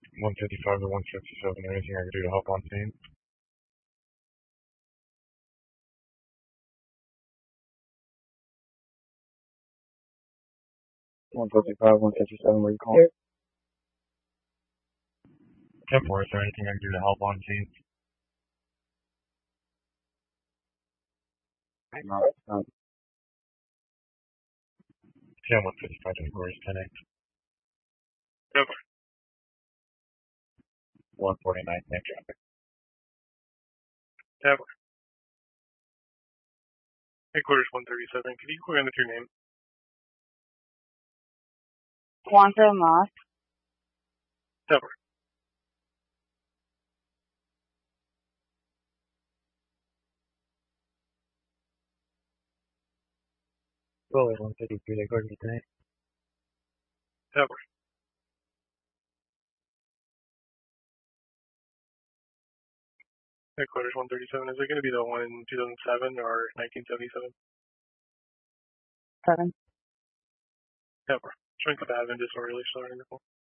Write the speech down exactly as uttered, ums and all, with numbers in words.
one fifty-five to one fifty-seven. Anything I can do to help on scene? one fifty-five, one fifty-seven, where you calling? ten four, is there anything I can do to help on scene? No, it's not. ten one fifty-five, ten four is ten eight. Over. one forty-nine, same traffic. Over. Headquarters one thirty-seven, could you query with your name? Wanda Moss. Over. Well, one fifty-three, headquarters ten eight. Over. Headquarters one thirty-seven, is it going to be the one in two thousand seven or nineteen seventy-seven? Seven. Over. Shrink the admin disorderly starting the